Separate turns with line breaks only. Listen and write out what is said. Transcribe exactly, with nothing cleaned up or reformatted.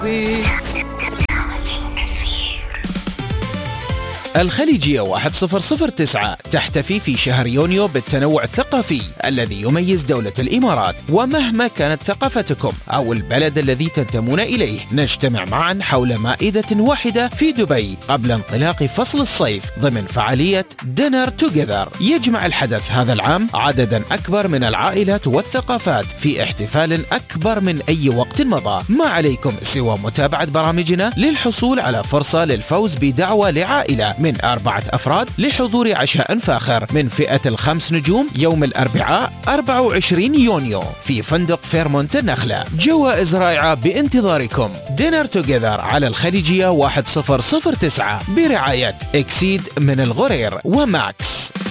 الخليجية واحد صفر صفر تسعة تحتفي في شهر يونيو بالتنوع الثقافي الذي يميز دولة الإمارات، ومهما كانت ثقافتكم أو البلد الذي تنتمون إليه نجتمع معا حول مائدة واحدة في دبي قبل انطلاق فصل الصيف ضمن فعالية دينر توجذر. يجمع الحدث هذا العام عددا أكبر من العائلات والثقافات في احتفال أكبر من أي وقت مضى. ما عليكم سوى متابعة برامجنا للحصول على فرصة للفوز بدعوة لعائلة من أربعة أفراد لحضور عشاء فاخر من فئة الخمس نجوم يوم الأربعاء أربعة وعشرين يونيو في فندق فيرمونت النخلة. جوائز رائعة بانتظاركم. دينر توجذر على الخليجية واحد صفر صفر تسعة برعاية إكسيد من الغرير وماكس.